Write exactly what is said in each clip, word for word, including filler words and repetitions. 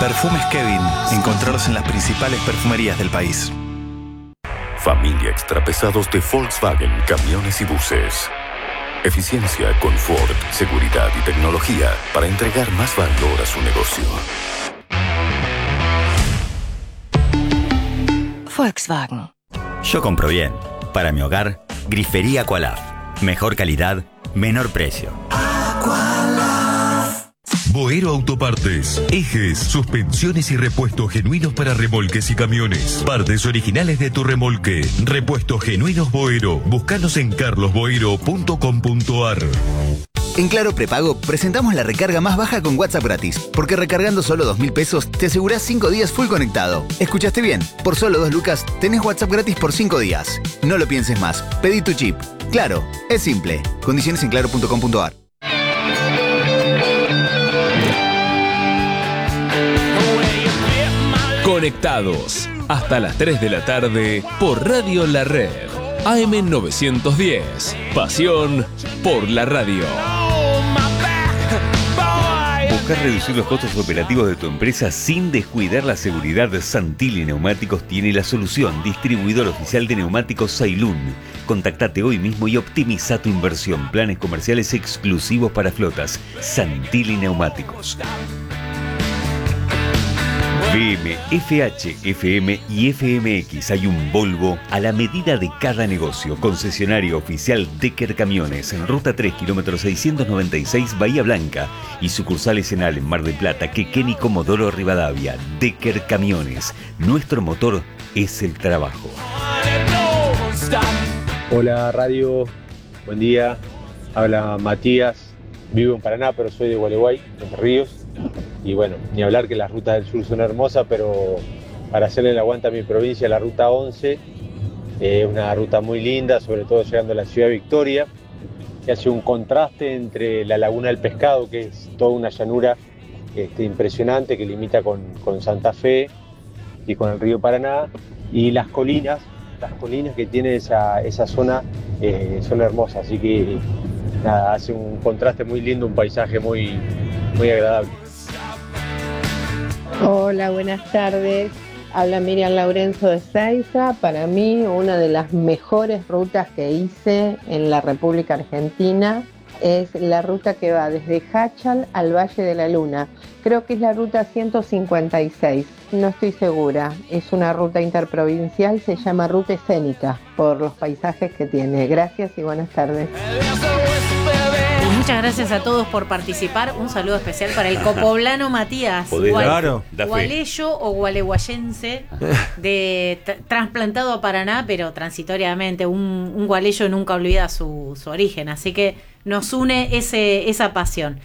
Perfumes Kevin. Encontrarlos en las principales perfumerías del país. Familia extrapesados de Volkswagen, camiones y buses. Eficiencia, confort, seguridad y tecnología para entregar más valor a su negocio. Volkswagen. Yo compro bien. Para mi hogar, Grifería Aqualaf. Mejor calidad, menor precio. Boero Autopartes. Ejes, suspensiones y repuestos genuinos para remolques y camiones. Partes originales de tu remolque. Repuestos genuinos Boero. Búscanos en carlos boero punto com punto ar. En Claro Prepago presentamos la recarga más baja con WhatsApp gratis, porque recargando solo dos mil pesos te asegurás cinco días full conectado. ¿Escuchaste bien? Por solo dos lucas tenés WhatsApp gratis por cinco días. No lo pienses más. Pedí tu chip. Claro, es simple. Condiciones en claro punto com punto ar. Conectados hasta las tres de la tarde por Radio La Red. A M novecientos diez. Pasión por la radio. ¿Buscas reducir los costos operativos de tu empresa sin descuidar la seguridad? Santilli Neumáticos tiene la solución. Distribuidor oficial de neumáticos Sailun. Contactate hoy mismo y optimiza tu inversión. Planes comerciales exclusivos para flotas. Santilli Neumáticos. B M, F H, F M y F M X. Hay un Volvo a la medida de cada negocio. Concesionario oficial Decker Camiones en Ruta tres, kilómetro seiscientos noventa y seis, Bahía Blanca. Y sucursales en Alem, Mar del Plata, Quequén y Comodoro Rivadavia. Decker Camiones. Nuestro motor es el trabajo. Hola radio, buen día. Habla Matías. Vivo en Paraná, pero soy de Gualeguay, Entre Ríos. Y bueno, ni hablar que las rutas del sur son hermosas, pero para hacerle el aguante a mi provincia, la ruta once es eh, una ruta muy linda, sobre todo llegando a la ciudad de Victoria, que hace un contraste entre la Laguna del Pescado, que es toda una llanura este, impresionante que limita con, con Santa Fe y con el río Paraná, y las colinas, las colinas que tiene esa, esa zona eh, son hermosas, así que nada, hace un contraste muy lindo, un paisaje muy, muy agradable. Hola, buenas tardes. Habla Miriam Laurenzo de Seiza. Para mí, una de las mejores rutas que hice en la República Argentina es la ruta que va desde Hachal al Valle de la Luna. Creo que es la ruta ciento cincuenta y seis, no estoy segura. Es una ruta interprovincial, se llama Ruta Escénica, por los paisajes que tiene. Gracias y buenas tardes. Muchas gracias a todos por participar. Un saludo especial para el copoblano Matías, Gual, gualeyo o gualeguayense, de t- trasplantado a Paraná, pero transitoriamente. Un, un gualeyo nunca olvida su, su origen, así que nos une ese, esa pasión.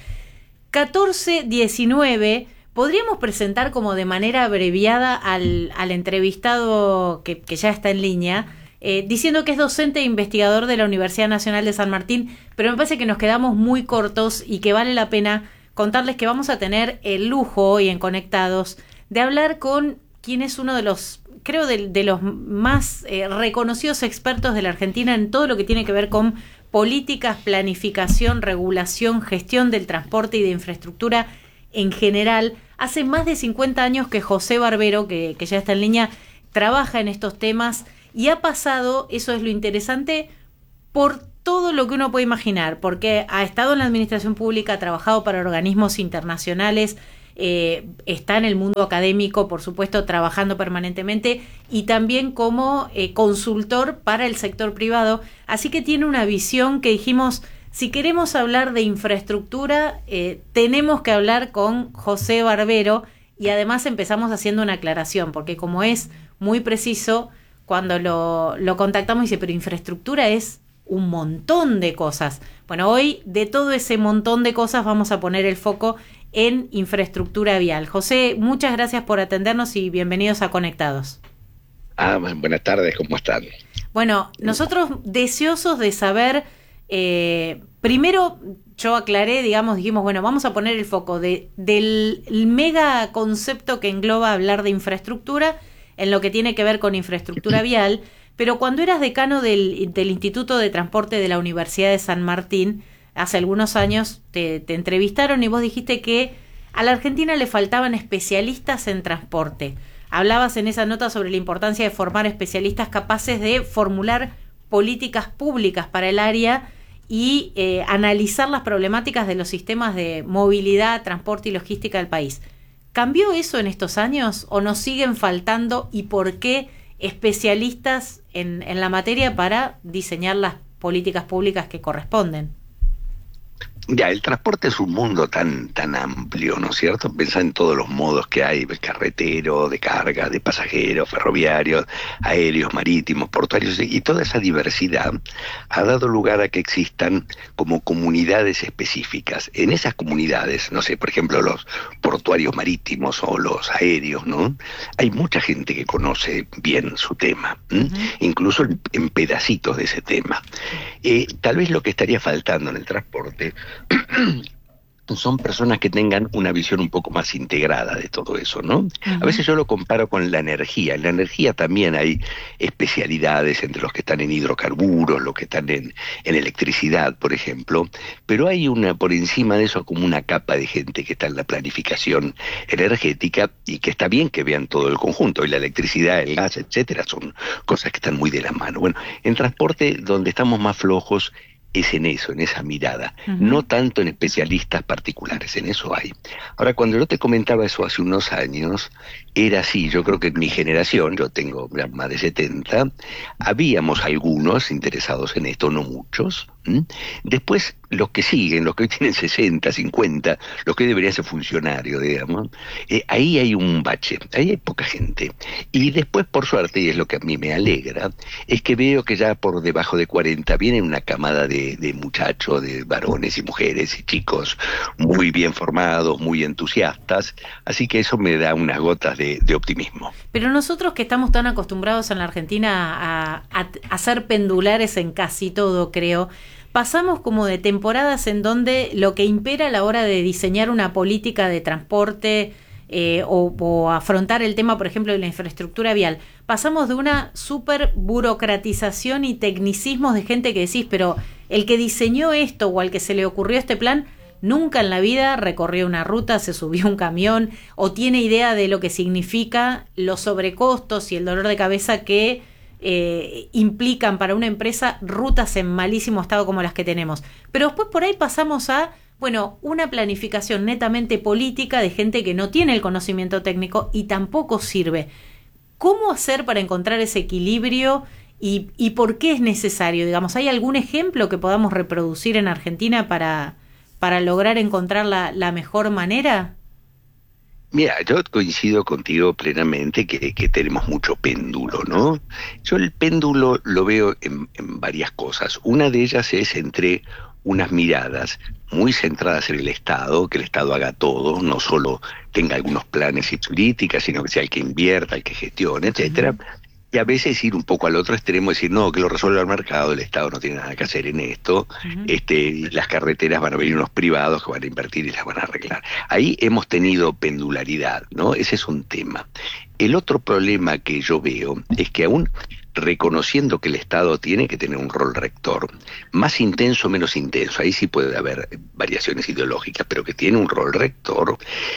catorce diecinueve, podríamos presentar como de manera abreviada al, al entrevistado que, que ya está en línea, Eh, diciendo que es docente e investigador de la Universidad Nacional de San Martín, pero me parece que nos quedamos muy cortos y que vale la pena contarles que vamos a tener el lujo hoy en Conectados de hablar con quien es uno de los, creo, de, de los más eh, reconocidos expertos de la Argentina en todo lo que tiene que ver con políticas, planificación, regulación, gestión del transporte y de infraestructura en general. Hace más de cincuenta años que José Barbero, que, que ya está en línea, trabaja en estos temas. Y ha pasado, eso es lo interesante, por todo lo que uno puede imaginar, porque ha estado en la administración pública, ha trabajado para organismos internacionales, eh, está en el mundo académico, por supuesto, trabajando permanentemente, y también como eh, consultor para el sector privado. Así que tiene una visión que dijimos, si queremos hablar de infraestructura, eh, tenemos que hablar con José Barbero, y además empezamos haciendo una aclaración, porque como es muy preciso, cuando lo, lo contactamos dice, pero infraestructura es un montón de cosas. Bueno, hoy de todo ese montón de cosas vamos a poner el foco en infraestructura vial. José, muchas gracias por atendernos y bienvenidos a Conectados. Ah, buenas tardes, ¿cómo están? Bueno, nosotros deseosos de saber, eh, primero yo aclaré, digamos, dijimos, bueno, vamos a poner el foco de, del mega concepto que engloba hablar de infraestructura, en lo que tiene que ver con infraestructura vial, pero cuando eras decano del, del Instituto de Transporte de la Universidad de San Martín, hace algunos años te, te entrevistaron y vos dijiste que a la Argentina le faltaban especialistas en transporte. Hablabas en esa nota sobre la importancia de formar especialistas capaces de formular políticas públicas para el área y eh, analizar las problemáticas de los sistemas de movilidad, transporte y logística del país. ¿Cambió eso en estos años o nos siguen faltando y por qué especialistas en, en la materia para diseñar las políticas públicas que corresponden? Ya, el transporte es un mundo tan tan amplio, ¿no es cierto? Pensá en todos los modos que hay, el carretero, de carga, de pasajeros, ferroviarios, aéreos, marítimos, portuarios, y toda esa diversidad ha dado lugar a que existan como comunidades específicas. En esas comunidades, no sé, por ejemplo, los portuarios marítimos o los aéreos, ¿no? Hay mucha gente que conoce bien su tema, ¿m? Uh-huh. Incluso en, en pedacitos de ese tema. Eh, tal vez lo que estaría faltando en el transporte son personas que tengan una visión un poco más integrada de todo eso, ¿no? Uh-huh. A veces yo lo comparo con la energía. En la energía también hay especialidades entre los que están en hidrocarburos, los que están en, en electricidad, por ejemplo, pero hay una por encima de eso como una capa de gente que está en la planificación energética y que está bien que vean todo el conjunto, y la electricidad, el gas, etcétera, son cosas que están muy de la mano. Bueno, en transporte donde estamos más flojos es en eso, en esa mirada, uh-huh. No tanto en especialistas particulares, en eso hay. Ahora, cuando yo te comentaba eso hace unos años, era así. Yo creo que en mi generación, yo tengo más de setenta, habíamos algunos interesados en esto, no muchos. ¿Mm? Después, los que siguen, los que hoy tienen sesenta, cincuenta, los que deberían ser funcionarios, digamos, eh, ahí hay un bache, ahí hay poca gente. Y después, por suerte, y es lo que a mí me alegra, es que veo que ya por debajo de cuarenta viene una camada de, de muchachos, de varones y mujeres y chicos muy bien formados, muy entusiastas, así que eso me da unas gotas de, de optimismo. Pero nosotros que estamos tan acostumbrados en la Argentina a, a, a ser pendulares en casi todo, creo, pasamos como de temporadas en donde lo que impera a la hora de diseñar una política de transporte eh, o, o afrontar el tema, por ejemplo, de la infraestructura vial, pasamos de una súper burocratización y tecnicismos de gente que decís, pero el que diseñó esto o al que se le ocurrió este plan nunca en la vida recorrió una ruta, se subió un camión o tiene idea de lo que significa los sobrecostos y el dolor de cabeza que Eh, implican para una empresa rutas en malísimo estado como las que tenemos. Pero después por ahí pasamos a, bueno, una planificación netamente política de gente que no tiene el conocimiento técnico y tampoco sirve. ¿Cómo hacer para encontrar ese equilibrio y, y por qué es necesario? Digamos, ¿hay algún ejemplo que podamos reproducir en Argentina para, para lograr encontrar la, la mejor manera? Mira, yo coincido contigo plenamente que, que tenemos mucho péndulo, ¿no? Yo el péndulo lo veo en, en varias cosas. Una de ellas es entre unas miradas muy centradas en el Estado, que el Estado haga todo, no solo tenga algunos planes y políticas, sino que sea el que invierta, el que gestione, etcétera. Uh-huh. Y a veces ir un poco al otro extremo y decir, no, que lo resuelva el mercado, el Estado no tiene nada que hacer en esto, uh-huh. este, las carreteras van a venir unos privados que van a invertir y las van a arreglar. Ahí hemos tenido pendularidad, ¿no? Ese es un tema. El otro problema que yo veo es que aún reconociendo que el Estado tiene que tener un rol rector, más intenso o menos intenso, ahí sí puede haber variaciones ideológicas, pero que tiene un rol rector,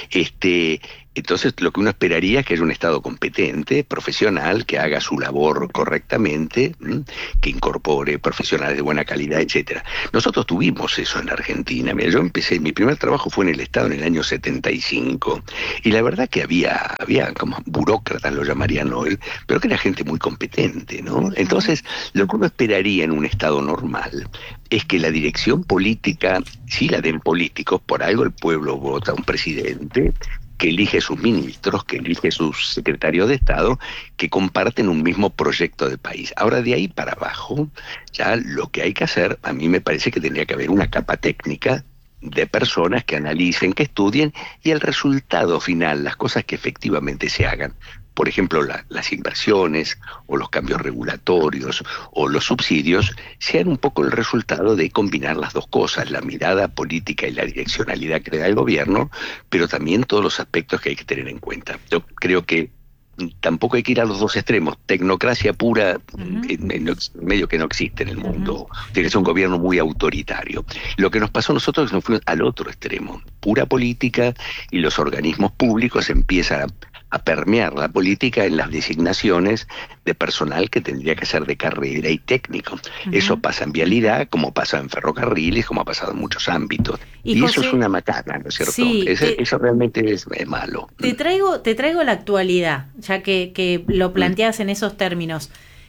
este, entonces lo que uno esperaría es que haya un Estado competente, profesional, que haga su labor correctamente, ¿m? Que incorpore profesionales de buena calidad, etcétera. Nosotros tuvimos eso en Argentina. Mira, yo empecé, mi primer trabajo fue en el Estado en el año setenta y cinco, y la verdad que había, había como burócratas, lo llamarían hoy, pero que era gente muy competente, ¿no? Entonces, lo que uno esperaría en un Estado normal es que la dirección política, sí la den políticos, por algo el pueblo vota a un presidente, que elige sus ministros, que elige sus secretarios de Estado, que comparten un mismo proyecto de país. Ahora, de ahí para abajo, ya lo que hay que hacer, a mí me parece que tendría que haber una capa técnica de personas que analicen, que estudien, y el resultado final, las cosas que efectivamente se hagan, por ejemplo, la, las inversiones o los cambios regulatorios o los subsidios, sean un poco el resultado de combinar las dos cosas, la mirada política y la direccionalidad que le da el gobierno, pero también todos los aspectos que hay que tener en cuenta. Yo creo que tampoco hay que ir a los dos extremos. Tecnocracia pura, uh-huh. en, en, medio que no existe en el mundo. Uh-huh. Tiene que ser un gobierno muy autoritario. Lo que nos pasó a nosotros es que nos fuimos al otro extremo. Pura política, y los organismos públicos empiezan a, a permear la política en las designaciones de personal que tendría que ser de carrera y técnico. Uh-huh. Eso pasa en vialidad, como pasa en ferrocarriles, como ha pasado en muchos ámbitos. Y, y José, eso es una macana, ¿no es cierto? Sí, eso, te, eso realmente es, es malo. Te traigo, te traigo la actualidad, ya que, que lo planteas en esos términos.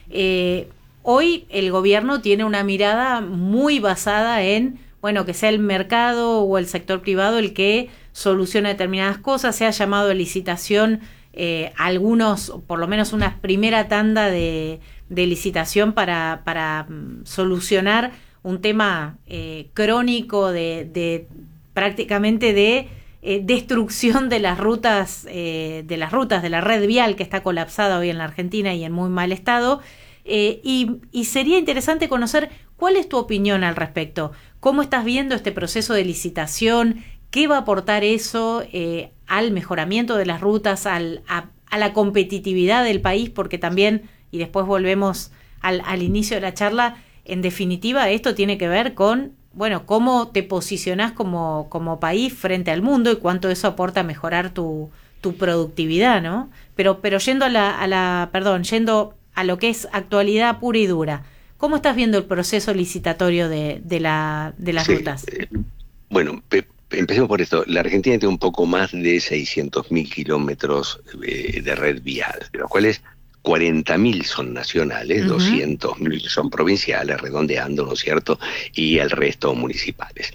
Eh, hoy el gobierno tiene una mirada muy basada en, bueno, que sea el mercado o el sector privado el que soluciona determinadas cosas. Se ha llamado a licitación eh, algunos, por lo menos una primera tanda de, de licitación para, para um, solucionar un tema eh, crónico de, de prácticamente de eh, destrucción de las rutas, eh, de las rutas de la red vial que está colapsada hoy en la Argentina y en muy mal estado. Eh, y, y sería interesante conocer cuál es tu opinión al respecto. ¿Cómo estás viendo este proceso de licitación? ¿Qué va a aportar eso eh, al mejoramiento de las rutas, al, a, a la competitividad del país? Porque también, y después volvemos al, al inicio de la charla, en definitiva esto tiene que ver con, bueno, cómo te posicionás como, como país frente al mundo y cuánto eso aporta a mejorar tu, tu productividad, ¿no? Pero, pero yendo a la, a la, perdón, yendo a lo que es actualidad pura y dura, ¿cómo estás viendo el proceso licitatorio de, de, la, de las sí, rutas? Eh, bueno, pe- empecemos por esto. La Argentina tiene un poco más de seiscientos mil kilómetros eh, de red vial, de los cuales cuarenta mil son nacionales, uh-huh. doscientos mil son provinciales, redondeando, ¿no es cierto? Y el resto municipales.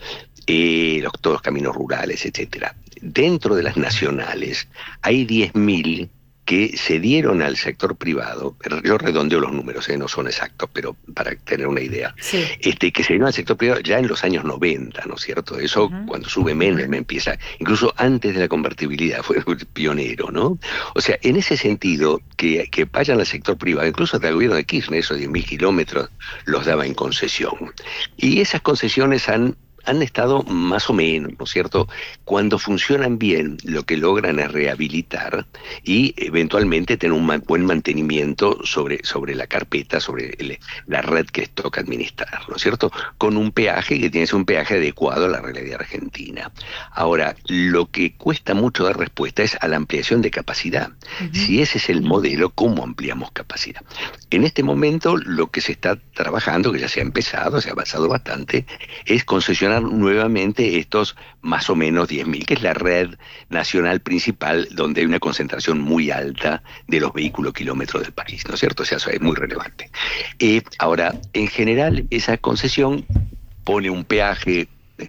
Eh, los, todos los caminos rurales, etcétera. Dentro de las nacionales hay diez mil que se dieron al sector privado. Yo redondeo los números, ¿eh? No son exactos, pero para tener una idea. Sí. Este, que se dieron al sector privado ya en los años noventa, ¿no es cierto? Eso uh-huh. cuando sube Menem empieza, incluso antes de la convertibilidad, fue pionero, ¿no? O sea, en ese sentido, que, que vayan al sector privado, incluso hasta el gobierno de Kirchner, esos diez mil kilómetros los daba en concesión. Y esas concesiones han han estado más o menos, ¿no es cierto? Cuando funcionan bien, lo que logran es rehabilitar y eventualmente tener un man, buen mantenimiento sobre, sobre la carpeta, sobre el, la red que toca administrar, ¿no es cierto? Con un peaje que tiene que ser un peaje adecuado a la realidad argentina. Ahora, lo que cuesta mucho dar respuesta es a la ampliación de capacidad. Uh-huh. Si ese es el modelo, ¿cómo ampliamos capacidad? En este momento, lo que se está trabajando, que ya se ha empezado, se ha avanzado bastante, es concesionar nuevamente estos más o menos diez mil, que es la red nacional principal donde hay una concentración muy alta de los vehículos kilómetros del país, ¿no es cierto? O sea, eso es muy relevante. Eh, ahora, en general, esa concesión pone un peaje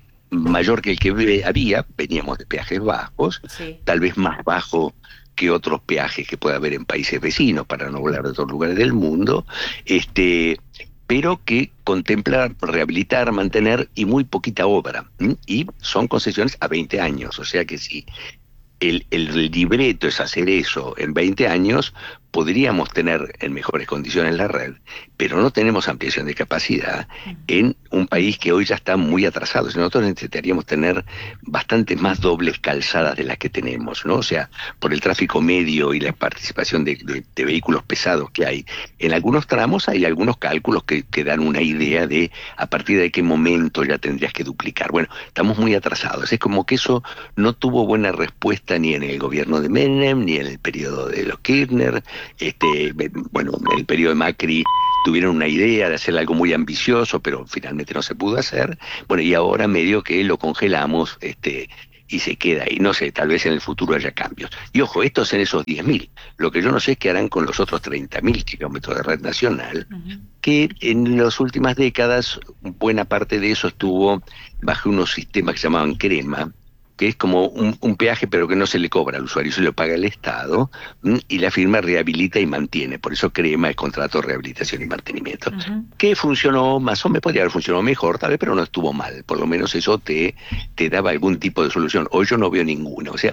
mayor que el que había, veníamos de peajes bajos, sí. tal vez más bajo que otros peajes que pueda haber en países vecinos, para no hablar de otros lugares del mundo, este... pero que contempla rehabilitar, mantener y muy poquita obra. ¿m? Y son concesiones a veinte años, o sea que si el, el libreto es hacer eso en veinte años, podríamos tener en mejores condiciones la red, pero no tenemos ampliación de capacidad en un país que hoy ya está muy atrasado. Si nosotros necesitaríamos tener bastante más dobles calzadas de las que tenemos, ¿no? O sea, por el tráfico medio y la participación de, de, de vehículos pesados que hay. En algunos tramos hay algunos cálculos que, que dan una idea de a partir de qué momento ya tendrías que duplicar. Bueno, estamos muy atrasados. Es como que eso no tuvo buena respuesta ni en el gobierno de Menem, ni en el periodo de los Kirchner. Este, bueno, en el periodo de Macri tuvieron una idea de hacer algo muy ambicioso, pero finalmente no se pudo hacer. Bueno, y ahora medio que lo congelamos este, y se queda ahí. No sé, tal vez en el futuro haya cambios. Y ojo, estos en esos diez mil. Lo que yo no sé es qué harán con los otros treinta mil kilómetros de red nacional, uh-huh. que en las últimas décadas buena parte de eso estuvo bajo unos sistemas que se llamaban CREMA, que es como un, un peaje pero que no se le cobra al usuario, se lo paga el Estado, ¿m? y la firma rehabilita y mantiene, por eso CREMA es contrato de rehabilitación y mantenimiento, uh-huh. que funcionó más o menos, podría haber funcionado mejor tal vez, pero no estuvo mal, por lo menos eso te, te daba algún tipo de solución. Hoy yo no veo ninguna, o sea,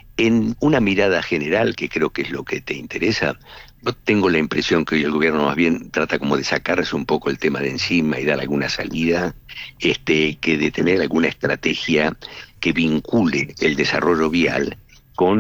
en una mirada general, que creo que es lo que te interesa, yo tengo la impresión que hoy el gobierno más bien trata como de sacarse un poco el tema de encima y dar alguna salida, este, que de tener alguna estrategia que vincule el desarrollo vial con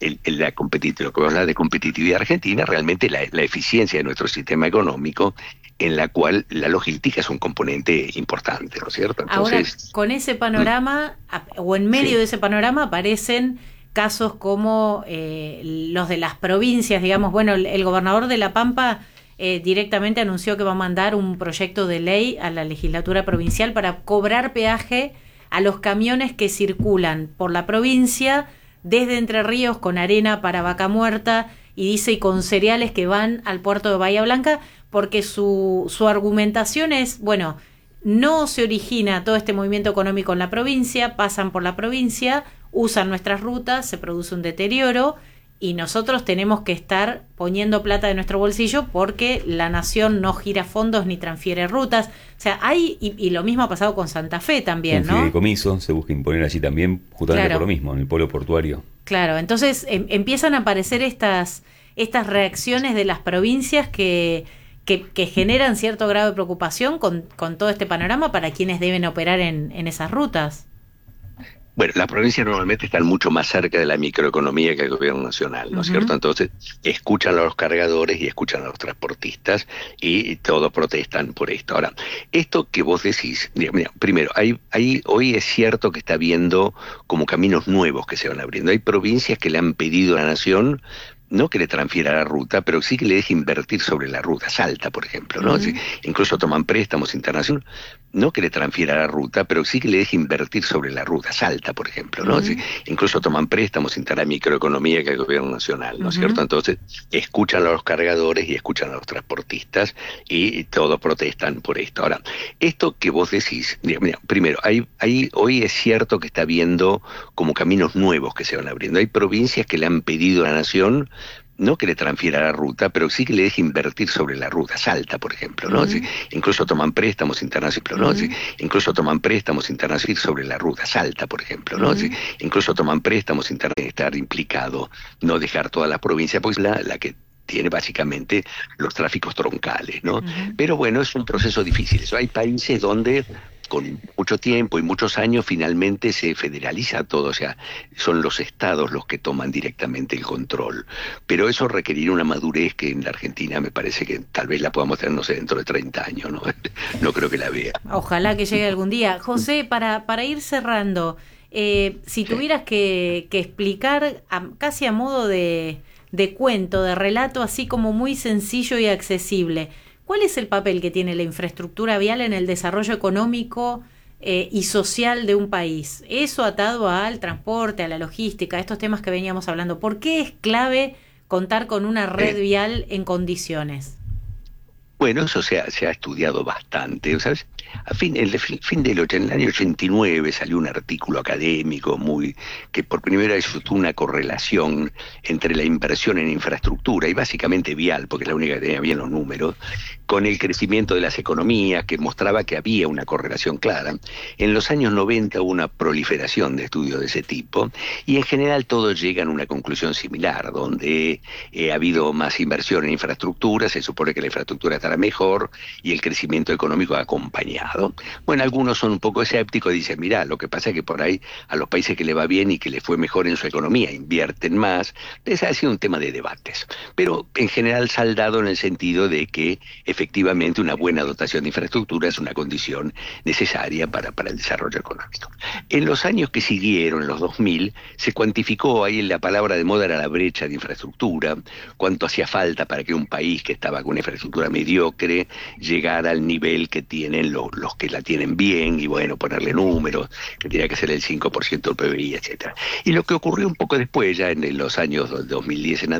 el, el, la competitiv- lo que vos hablas de competitividad argentina, realmente la, la eficiencia de nuestro sistema económico, en la cual la logística es un componente importante, ¿no es cierto? Entonces, ahora, con ese panorama, mm, o en medio sí. de ese panorama, aparecen casos como eh, los de las provincias, digamos, bueno, el, el gobernador de La Pampa eh, directamente anunció que va a mandar un proyecto de ley a la legislatura provincial para cobrar peaje a los camiones que circulan por la provincia desde Entre Ríos con arena para Vaca Muerta y dice y con cereales que van al puerto de Bahía Blanca, porque su, su argumentación es, bueno, no se origina todo este movimiento económico en la provincia, pasan por la provincia, usan nuestras rutas, se produce un deterioro y nosotros tenemos que estar poniendo plata de nuestro bolsillo porque la nación no gira fondos ni transfiere rutas. O sea, hay, y, y lo mismo ha pasado con Santa Fe también, un ¿no? Un fideicomiso se busca imponer allí también, justamente claro. por lo mismo, en el polo portuario. Claro, entonces em, empiezan a aparecer estas, estas reacciones de las provincias que, que, que generan cierto grado de preocupación con, con todo este panorama para quienes deben operar en, en esas rutas. Bueno, las provincias normalmente están mucho más cerca de la microeconomía que el gobierno nacional, ¿no es uh-huh. cierto? Entonces, escuchan a los cargadores y escuchan a los transportistas y todos protestan por esto. Ahora, esto que vos decís, mira, mira, primero, hay, hay, hoy es cierto que está habiendo como caminos nuevos que se van abriendo. Hay provincias que le han pedido a la nación no que le transfiera la ruta, pero sí que le deje invertir sobre la ruta. Salta, por ejemplo, ¿no? Uh-huh. Sí, incluso toman préstamos internacionales, no que le transfiera la ruta, pero sí que le deje invertir sobre la ruta. Salta, por ejemplo, ¿no? Uh-huh. Sí, incluso toman préstamos interna la microeconomía que el gobierno nacional, ¿no es uh-huh. cierto? Entonces, escuchan a los cargadores y escuchan a los transportistas y todos protestan por esto. Ahora, esto que vos decís, mira, mira, primero, hay, hay, hoy es cierto que está habiendo como caminos nuevos que se van abriendo. Hay provincias que le han pedido a la nación no que le transfiera la ruta, pero sí que le deje invertir sobre la ruta. Salta, por ejemplo, ¿no? Uh-huh. Sí, incluso toman préstamos internacionales, ¿no? Uh-huh. Sí, incluso toman préstamos internacionales sobre la ruta. Salta, por ejemplo, ¿no? Uh-huh. Sí, incluso toman préstamos internacionales, estar implicado, no dejar toda la provincia, pues la, la que tiene básicamente los tráficos troncales, ¿no? Uh-huh. Pero bueno, es un proceso difícil. Eso, hay países donde con mucho tiempo y muchos años finalmente se federaliza todo, o sea, son los estados los que toman directamente el control, pero eso requerirá una madurez que en la Argentina me parece que tal vez la podamos tener, no sé, dentro de treinta años, ¿no? No creo que la vea. Ojalá que llegue algún día. José, para, para ir cerrando, eh, si sí. tuvieras que, que explicar a, casi a modo de, de cuento, de relato, así como muy sencillo y accesible, ¿cuál es el papel que tiene la infraestructura vial en el desarrollo económico eh, y social de un país? Eso atado al transporte, a la logística, a estos temas que veníamos hablando. ¿Por qué es clave contar con una red vial en condiciones? Bueno, eso se ha, se ha estudiado bastante, ¿sabes? A fin, el fin del en el año ochenta y nueve salió un artículo académico muy que por primera vez tuvo una correlación entre la inversión en infraestructura y básicamente vial, porque es la única que tenía bien los números, con el crecimiento de las economías, que mostraba que había una correlación clara. En los años noventa hubo una proliferación de estudios de ese tipo y en general todos llegan a una conclusión similar, donde eh, ha habido más inversión en infraestructura, se supone que la infraestructura estará mejor y el crecimiento económico ha acompañado. Bueno, algunos son un poco escépticos y dicen, mirá, lo que pasa es que por ahí a los países que le va bien y que les fue mejor en su economía invierten más. Ese ha sido un tema de debates, pero en general saldado en el sentido de que efectivamente una buena dotación de infraestructura es una condición necesaria para, para el desarrollo económico. En los años que siguieron, en los dos mil, se cuantificó, ahí la palabra de moda era la brecha de infraestructura, cuánto hacía falta para que un país que estaba con una infraestructura mediocre llegara al nivel que tienen los los que la tienen bien, y bueno, ponerle números, que tenía que ser el cinco por ciento del P B I, etcétera. Y lo que ocurrió un poco después, ya en los años dos mil diez en